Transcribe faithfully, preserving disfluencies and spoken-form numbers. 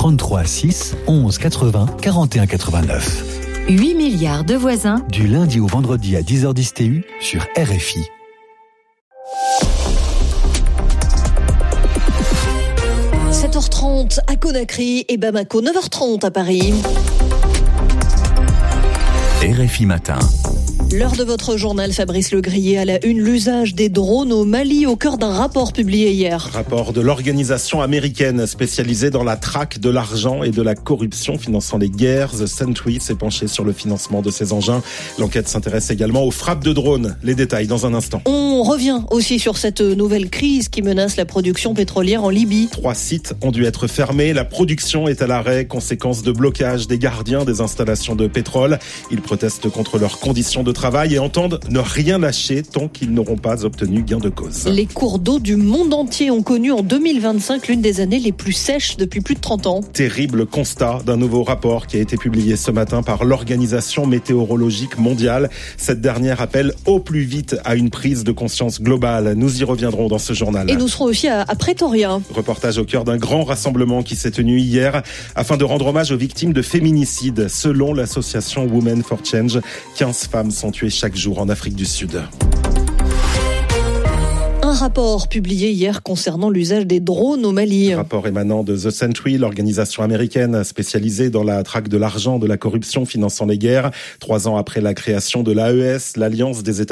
trente-trois six onze quatre-vingts quarante et un quatre-vingt-neuf. huit milliards de voisins. Du lundi au vendredi à dix heures dix T U sur R F I. sept heures trente à Conakry et Bamako, neuf heures trente à Paris. R F I Matin. L'heure de votre journal, Fabrice Legrier à la une, l'usage des drones au Mali au cœur d'un rapport publié hier. Rapport de l'organisation américaine spécialisée dans la traque de l'argent et de la corruption finançant les guerres. The Sentry s'est penché sur le financement de ces engins. L'enquête s'intéresse également aux frappes de drones. Les détails dans un instant. On revient aussi sur cette nouvelle crise qui menace la production pétrolière en Libye. Trois sites ont dû être fermés. La production est à l'arrêt, conséquence de blocage des gardiens des installations de pétrole. Ils protestent contre leurs conditions de travail et entendent ne rien lâcher tant qu'ils n'auront pas obtenu gain de cause. Les cours d'eau du monde entier ont connu en deux mille vingt-cinq l'une des années les plus sèches depuis plus de trente ans. Terrible constat d'un nouveau rapport qui a été publié ce matin par l'Organisation météorologique mondiale. Cette dernière appelle au plus vite à une prise de conscience globale. Nous y reviendrons dans ce journal. Et nous serons aussi à, à Pretoria. Reportage au cœur d'un grand rassemblement qui s'est tenu hier afin de rendre hommage aux victimes de féminicide. Selon l'association Women for Change, quinze femmes sont tuées chaque jour en Afrique du Sud. Un rapport publié hier concernant l'usage des drones au Mali. Un rapport émanant de The Sentry, l'organisation américaine spécialisée dans la traque de l'argent, de la corruption finançant les guerres. Trois ans après la création de l'A E S, l'Alliance des États